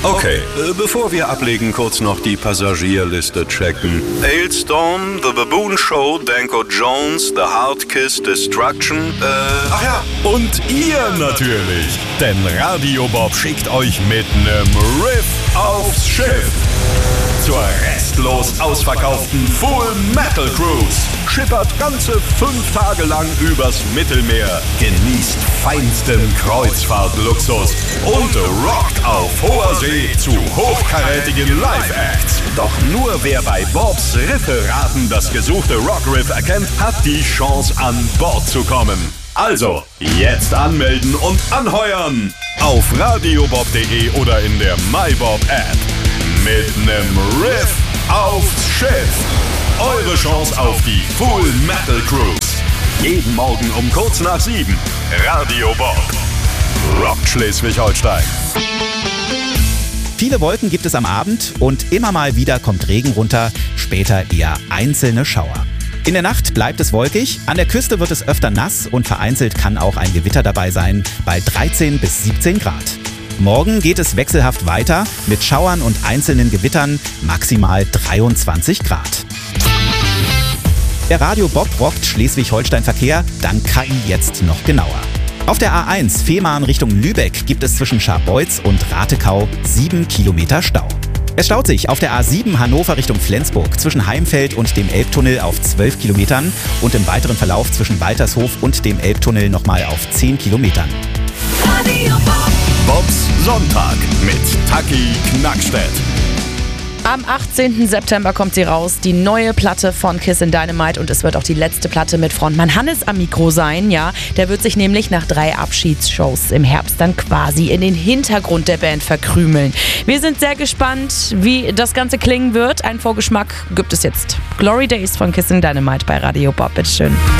Okay, bevor wir ablegen, kurz noch die Passagierliste checken. Hailstorm, The Baboon Show, Danko Jones, The Hard Kiss, Destruction, ach ja. Und ihr natürlich, denn Radio Bob schickt euch mit nem Riff aufs Schiff. Zur restlos ausverkauften Full Metal Cruise. Schippert ganze 5 Tage lang übers Mittelmeer. Genießt feinsten Kreuzfahrtluxus und rockt auf hoher See zu hochkarätigen Live-Acts. Doch nur wer bei Bobs Rifferaten das gesuchte Rockriff erkennt, hat die Chance, an Bord zu kommen. Also, jetzt anmelden und anheuern. Auf radiobob.de oder in der MyBob-App. Mit nem Riff aufs Schiff. Eure Chance auf die Full Metal Cruise. Jeden Morgen um kurz nach 7. Radio Bob. Rockt Schleswig-Holstein. Viele Wolken gibt es am Abend und immer mal wieder kommt Regen runter, später eher einzelne Schauer. In der Nacht bleibt es wolkig, an der Küste wird es öfter nass und vereinzelt kann auch ein Gewitter dabei sein, bei 13 bis 17 Grad. Morgen geht es wechselhaft weiter mit Schauern und einzelnen Gewittern, maximal 23 Grad. Der Radio Bob rockt Schleswig-Holstein-Verkehr, dank KI jetzt noch genauer. Auf der A1 Fehmarn Richtung Lübeck gibt es zwischen Scharbeutz und Ratekau 7 Kilometer Stau. Es staut sich auf der A7 Hannover Richtung Flensburg zwischen Heimfeld und dem Elbtunnel auf 12 Kilometern und im weiteren Verlauf zwischen Waltershof und dem Elbtunnel nochmal auf 10 Kilometern. Radio Bob. Bobs Sonntag mit Taki Knackstedt. Am 18. September kommt sie raus, die neue Platte von Kissin' Dynamite, und es wird auch die letzte Platte mit Frontmann Hannes am Mikro sein, ja. Der wird sich nämlich nach 3 Abschiedsshows im Herbst dann quasi in den Hintergrund der Band verkrümeln. Wir sind sehr gespannt, wie das Ganze klingen wird. Einen Vorgeschmack gibt es jetzt. Glory Days von Kissin' Dynamite bei Radio Bob. Bitteschön.